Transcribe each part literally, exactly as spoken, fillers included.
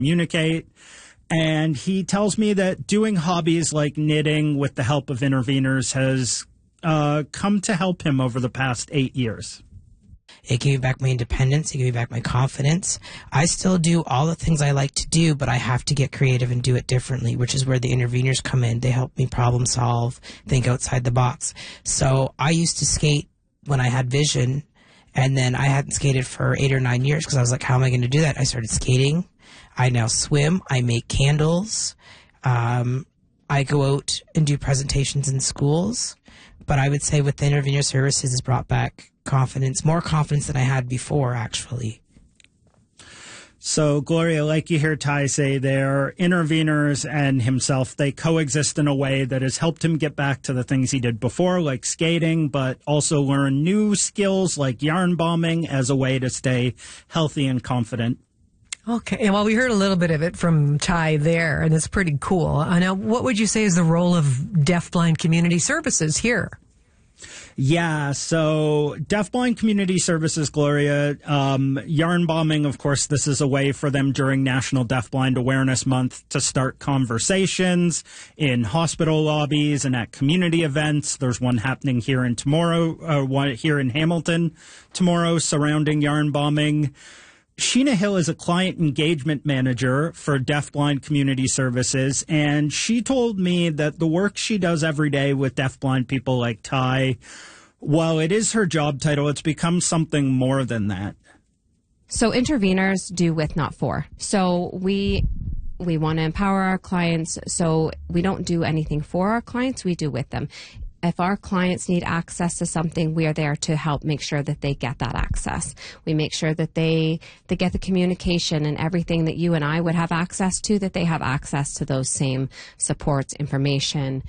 communicate. And he tells me that doing hobbies like knitting with the help of interveners has uh, come to help him over the past eight years. It gave me back my independence. It gave me back my confidence. I still do all the things I like to do, but I have to get creative and do it differently, which is where the interveners come in. They help me problem solve, think outside the box. So I used to skate when I had vision, and then I hadn't skated for eight or nine years because I was like, how am I going to do that? I started skating. I now swim. I make candles. Um, I go out and do presentations in schools. But I would say with the intervener services, it's brought back confidence, more confidence than I had before, actually. So, Gloria, like you hear Ty say there, interveners and himself, they coexist in a way that has helped him get back to the things he did before, like skating, but also learn new skills like yarn bombing as a way to stay healthy and confident. Okay. Well, we heard a little bit of it from Ty there, and it's pretty cool. Uh, now, what would you say is the role of deafblind community services here? Yeah, so Deafblind Community Services, Gloria, um, yarn bombing, of course, this is a way for them during National Deafblind Awareness Month to start conversations in hospital lobbies and at community events. There's one happening here in tomorrow, uh, one here in Hamilton tomorrow surrounding yarn bombing. Sheena Hill is a client engagement manager for Deafblind Community Services, and she told me that the work she does every day with deafblind people like Ty, while it is her job title, it's become something more than that. So interveners do with, not for. So we we want to empower our clients, so we don't do anything for our clients, we do with them. If our clients need access to something, we are there to help make sure that they get that access. We make sure that they they get the communication and everything that you and I would have access to, that they have access to those same supports, information.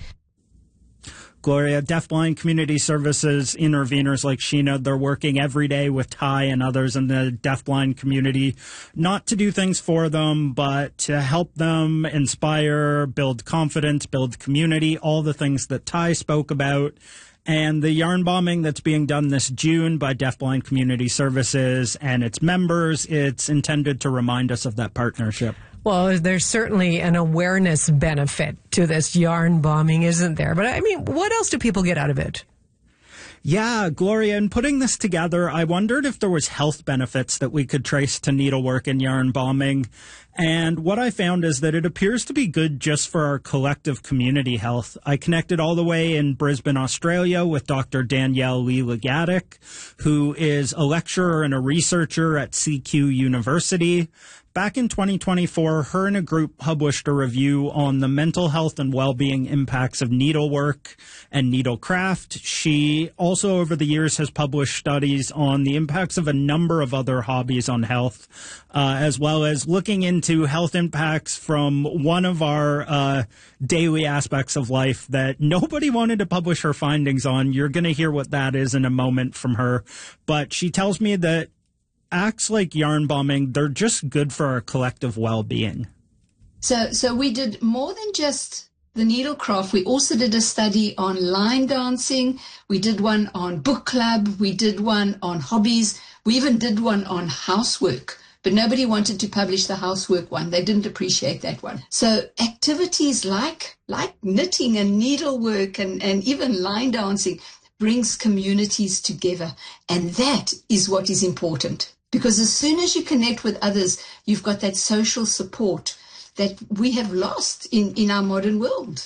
Gloria, Deafblind Community Services interveners like Sheena, they're working every day with Ty and others in the deafblind community, not to do things for them, but to help them inspire, build confidence, build community, all the things that Ty spoke about. And the yarn bombing that's being done this June by Deafblind Community Services and its members, it's intended to remind us of that partnership. Well, there's certainly an awareness benefit to this yarn bombing, isn't there? But I mean, what else do people get out of it? Yeah, Gloria, in putting this together, I wondered if there was health benefits that we could trace to needlework and yarn bombing. And what I found is that it appears to be good just for our collective community health. I connected all the way in Brisbane, Australia with Doctor Danielle Lee-Legatic, who is a lecturer and a researcher at C Q University. Back in twenty twenty-four, her and a group published a review on the mental health and well-being impacts of needlework and needlecraft. She also, over the years, has published studies on the impacts of a number of other hobbies on health, uh, as well as looking into health impacts from one of our uh, daily aspects of life that nobody wanted to publish her findings on. You're going to hear what that is in a moment from her. But she tells me that acts like yarn bombing, they're just good for our collective well-being. So, so we did more than just the needlecraft. We also did a study on line dancing. We did one on book club. We did one on hobbies. We even did one on housework, but nobody wanted to publish the housework one. They didn't appreciate that one. So activities like, like knitting and needlework and, and even line dancing brings communities together. And that is what is important. Because as soon as you connect with others, you've got that social support that we have lost in, in our modern world.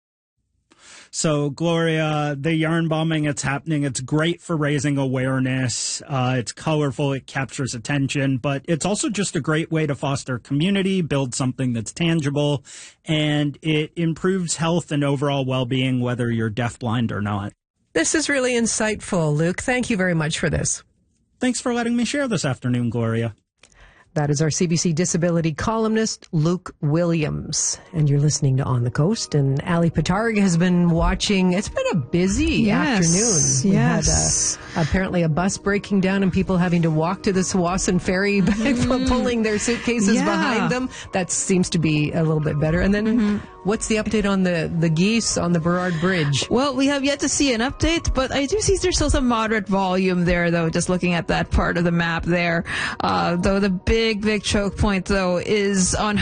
So, Gloria, the yarn bombing, it's happening. It's great for raising awareness. Uh, it's colorful. It captures attention. But it's also just a great way to foster community, build something that's tangible, and it improves health and overall well-being, whether you're deafblind or not. This is really insightful, Luke. Thank you very much for this. Thanks for letting me share this afternoon, Gloria. That is our C B C disability columnist, Luke Williams. And you're listening to On the Coast. And Ali Patarg has been watching. It's been a busy yes, afternoon. We yes. had a, apparently a bus breaking down and people having to walk to the Tsawwassen ferry, mm-hmm. pulling their suitcases yeah. behind them. That seems to be a little bit better. And then mm-hmm. What's the update on the, the geese on the Burrard Bridge? Well, we have yet to see an update, but I do see there's still some moderate volume there, though, just looking at that part of the map there. Uh, though the big, big choke point, though, is on